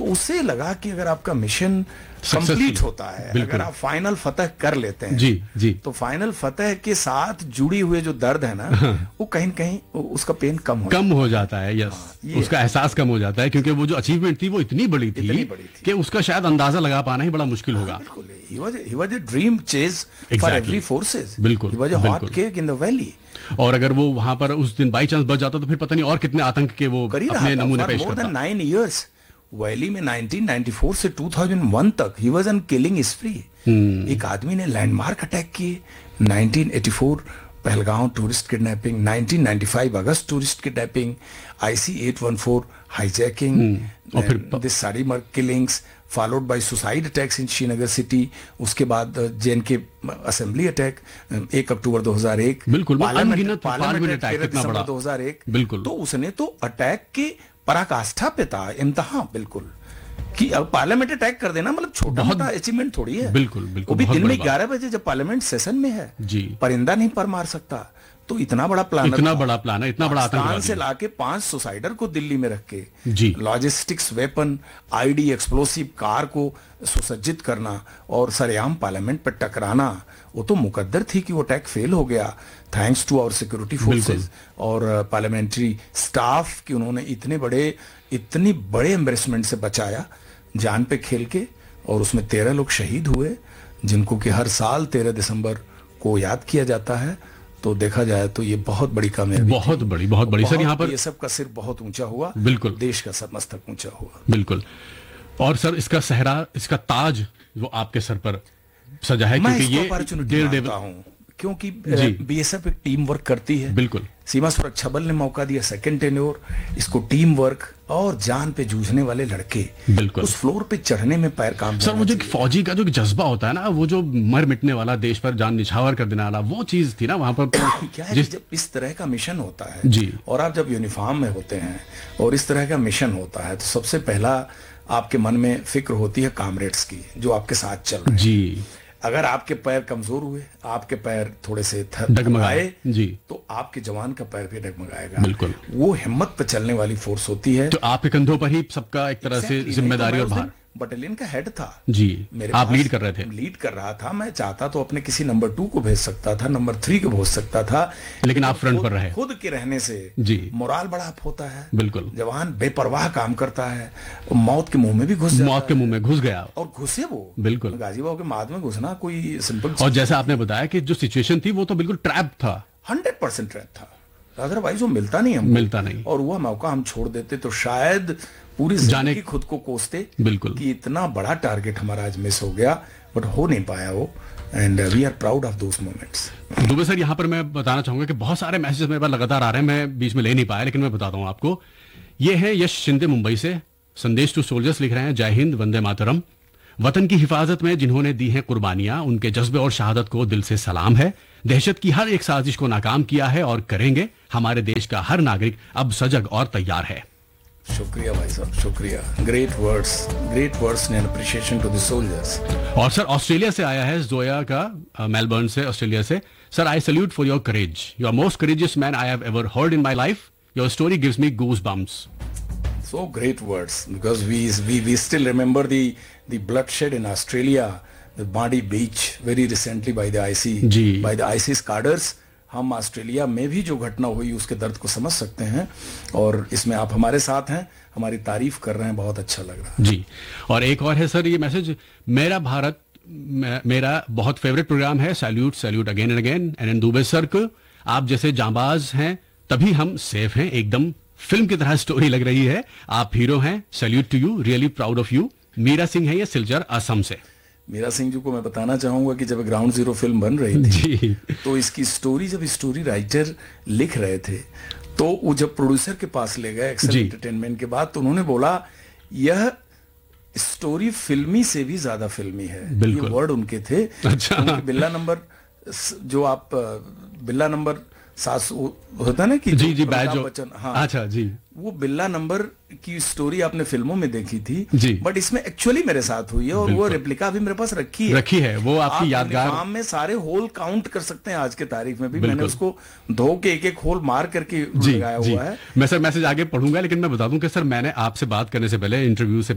उससे लगा कि अगर आपका मिशन कंप्लीट होता है, अगर आप फाइनल फतह कर लेते हैं जी तो फाइनल फतह के साथ जुड़ी हुए जो दर्द है ना, वो कहीं न कहीं उसका पेन कम हो जाता है। यस, उसका एहसास कम हो जाता है, क्योंकि वो जो अचीवमेंट थी वो इतनी बड़ी थी कि उसका शायद अंदाजा लगा पाना ही बड़ा मुश्किल होगा। He was a dream chase for every forces. बिल्कुल, he was a hot cake in the valley. और अगर वो वहां पर उस दिन बाई चांस बच जाता तो फिर पता नहीं और कितने आतंक के वो अपने नमूने पेश करता। more than 9 years वैली में 1994 से 2001 तक ही वाज ऑन किलिंग स्प्री। एक आदमी ने लैंडमार्क अटैक किए, 1984 पहलगांव टूरिस्ट किडनैपिंग, 1995 अगस्त टूरिस्ट किडनैपिंग, IC 814 हाईजैकिंग, और फिर this साड़ीमर्ग killings followed by suicide attacks in Srinagar city. उसके बाद JNK असेंबली अटैक 1 अक्टूबर 2001, बिल्कुल पार्लियामेंट अटैक कितना बड़ा 2001। बिल्कुल, तो उसने तो अटैक के पराकाष्ठा पे था, इम्तिहान बिल्कुल, कि अब पार्लियामेंट अटैक कर देना मतलब छोटा मोटा अचीवमेंट थोड़ी है। बिल्कुल, वो भी दिन में 11 बजे जब पार्लियामेंट सेशन में है जी, परिंदा नहीं पर मार सकता। तो इतना बड़ा प्लान है, इतना बड़ा आतंक से लाके 5 सुसाइडर को दिल्ली में रख के जी, logistics weapon ID explosive car को सुसज्जित करना और सरेआम पार्लियामेंट पर टकराना, वो तो मुकद्दर थी कि वो अटैक फेल हो गया, thanks to our security forces और पार्लियामेंट्री स्टाफ कि उन्होंने इतनी बड़े एम्बेरसमेंट से बचाया, जान पे खेल के। और उसमें 13 लोग शहीद हुए, जिनको कि हर साल 13 दिसंबर को याद किया जाता है। तो देखा जाए तो ये बहुत बड़ी कामयाबी, बहुत बड़ी सर। यहाँ पर ये सब का सिर बहुत ऊंचा हुआ, बिल्कुल, देश का सब मस्तक ऊंचा हुआ, बिल्कुल। और सर इसका सहरा, इसका ताज वो आपके सर पर सजा है, क्योंकि ये डेयरडेविल हूँ, क्योंकि BSF एक टीम वर्क करती है। बिल्कुल, सीमा सुरक्षा बल ने मौका दिया, सेकंड टेन्योर, इसको टीम वर्क और जान पे जूझने वाले लड़के, बिल्कुल, उस फ्लोर पे चढ़ने में पैर काम। सर वो जो फौजी का जो जज्बा होता है ना, वो जो मर मिटने वाला, देश पर जान निछावर कर देने वाला, वो चीज थी ना वहां पर। क्या है, जब इस तरह का मिशन होता है जी, और आप जब यूनिफॉर्म में होते हैं और इस तरह का मिशन होता है, तो सबसे पहला आपके मन में फिक्र होती है कामरेड्स की, जो आपके साथ चल रहे हैं जी। अगर आपके पैर कमजोर हुए, आपके पैर थोड़े से डगमगाए जी, तो आपके जवान का पैर भी डगमगाएगा। बिल्कुल, वो हिम्मत पे चलने वाली फोर्स होती है। तो आपके कंधों पर ही सबका एक तरह से जिम्मेदारी और भार। बटालियन का हेड था जी, आप लीड कर रहे थे। लीड कर रहा था मैं, चाहता तो अपने किसी नंबर 2 को भेज सकता था, नंबर 3 को भेज सकता था, लेकिन आप फ्रंट पर रहे। खुद के रहने से जी मोराल बड़ा अप होता है। बिल्कुल, जवान बेपरवाह काम करता है, मौत के मुंह में भी घुस गया और घुसे वो। बिल्कुल, गाजीबाव के माद में घुसना कोई सिंपल। और जैसा आपने बताया कि जो सिचुएशन थी वो तो बिल्कुल ट्रैप था, 100% ट्रैप था, अदरवाइज वो मिलता नहीं। और वो मौका हम छोड़ देते तो शायद पूरी जिंदगी खुद को कोसते, बिल्कुल, कि इतना बड़ा टारगेट हमारा आज मिस हो गया, बट हो नहीं पाया वो, and we are proud of those moments. Dubey sir, यहाँ पर मैं बताना चाहूंगा कि बहुत सारे मैसेजेस मेरे पास लगातार आ रहे हैं, मैं बीच में ले नहीं पाया, लेकिन मैं बताता हूँ आपको। ये है यश शिंदे मुंबई से, संदेश टू सोल्जर्स लिख रहे हैं, जय हिंद, वंदे मातरम। वतन की हिफाजत में जिन्होंने दी हैं कुर्बानियां, उनके जज्बे और शहादत को दिल से सलाम है। दहशत की हर एक साजिश को नाकाम किया है और करेंगे। हमारे देश का हर नागरिक अब सजग और तैयार है। शुक्रिया भाई साहब, शुक्रिया। Great words and appreciation to the soldiers. और सर ऑस्ट्रेलिया से आया है जोया का, मेलबर्न से, ऑस्ट्रेलिया से। Sir, I salute for your courage, you are most courageous man I have ever heard in my life, your story gives me goose bumps. So great words, because we still remember the bloodshed in Australia, the Bandi Beach, very recently by the ISIS cadres. हम Australia में भी जो घटना हुई उसके दर्द को समझ सकते हैं, और इसमें आप हमारे साथ हैं, हमारी तारीफ कर रहे हैं, बहुत अच्छा लग रहा है जी। और एक और है सर ये मैसेज, मेरा भारत मेरा बहुत फेवरेट प्रोग्राम है, salute again and again, and Dubey sir को आप जैसे जांबाज हैं तभी हम सेफ हैं, एकदम फिल्म की तरह स्टोरी लग रही है, आप हीरो हैं, salute to you, really proud of you. Meera Singh है ये सिलचर असम से। मीरा सिंह जी को मैं बताना चाहूंगा कि जब ग्राउंड जीरो फिल्म बन रही थी तो इसकी स्टोरी, जब स्टोरी राइटर लिख रहे थे तो वो जब प्रोड्यूसर के पास ले गए एक्सेल एंटरटेनमेंट के बाद, तो उन्होंने बोला यह स्टोरी फिल्मी से भी ज्यादा फिल्मी है। ये वर्ड उनके थे। अच्छा। बिल्ला नंबर, जो आप बिल्ला नंबर 7 होता ना कि जी बच्चन, हाँ, अच्छा जी, वो बिल्ला नंबर की स्टोरी आपने फिल्मों में देखी थी जी, बट इसमें एक्चुअली मेरे साथ हुई है, और वो रेप्लिका भी मेरे पास रखी है। वो आपकी यादगार। काम में सारे होल काउंट कर सकते हैं आज के तारीख में भी, मैंने उसको धो के एक होल मार करके लगाया हुआ है। मैं सर मैसेज आगे पढ़ूंगा, लेकिन मैं बता दूं कि सर मैंने आपसे बात करने से पहले, इंटरव्यू से